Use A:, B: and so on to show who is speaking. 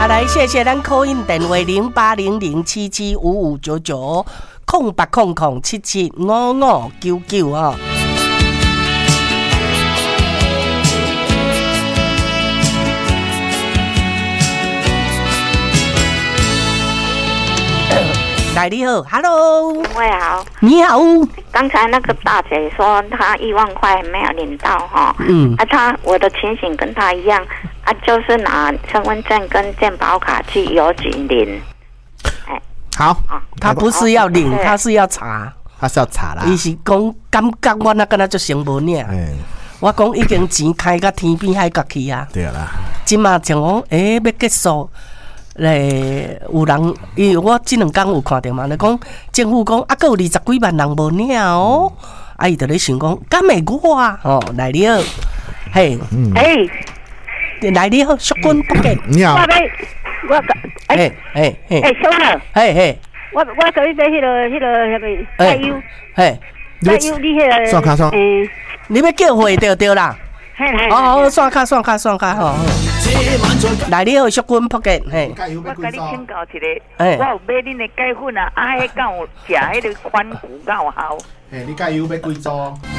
A: 来谢谢咱call in电话0800775599空白空空775599哦。来，你好 ，Hello，
B: 各位好，
A: 你好。
B: 刚才那个大姐说她1万块没有领到哈，我的情形跟她一样啊，就是拿身份证跟健保卡去邮局领。
C: 好，
A: 他不是要领，他是要查，
C: 他是要查啦。
A: 伊是讲感觉我那跟他就成无呢。我讲已经钱开到天边海角去啊。
C: 对啦，
A: 即马像讲要结束。有人，因为我这2天有看到嘛，就讲政府讲还有20几万人无领哦，伊就咧想讲，敢会我啊？哦，来了，嘿，来了，淑君不给，
C: 你好，
B: 小乐，我可以在迄个加油，加油，你迄个
C: 刷卡刷，
A: 你要叫会对啦。哦，刷卡吼。来了，淑君福建，嘿。
D: 我甲你请教一个，我有买恁的钙粉啊，迄敢有食迄个款骨够好？
C: 你加油要几组？